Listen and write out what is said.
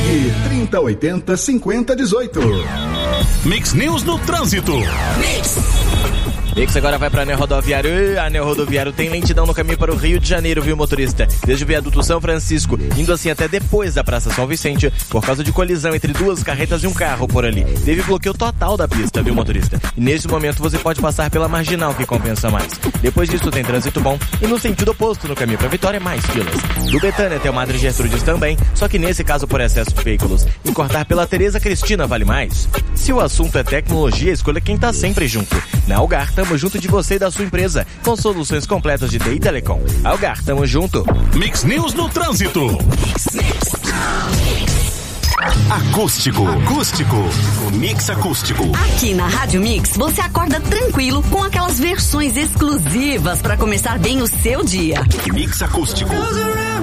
Ligue 3080-5018. Mix News no Trânsito. Mix agora vai para Anel Rodoviário. A Anel Rodoviário tem lentidão no caminho para o Rio de Janeiro, viu, motorista? Desde o viaduto São Francisco, indo assim até depois da Praça São Vicente, por causa de colisão entre duas carretas e um carro por ali. Teve bloqueio total da pista, viu, motorista? E nesse momento você pode passar pela Marginal, que compensa mais. Depois disso tem trânsito bom e no sentido oposto, no caminho para Vitória, mais filas. Do Betânia até o Madre Gertrudes também, só que nesse caso por excesso de veículos. E cortar pela Tereza Cristina vale mais. Se o assunto é tecnologia, escolha quem tá sempre junto. Na Algar, tamo junto de você e da sua empresa, com soluções completas de TI e Telecom. Algar, tamo junto. Mix News no Trânsito. Acústico. Mix Acústico. Aqui na Rádio Mix, você acorda tranquilo com aquelas versões exclusivas para começar bem o seu dia. Mix Acústico.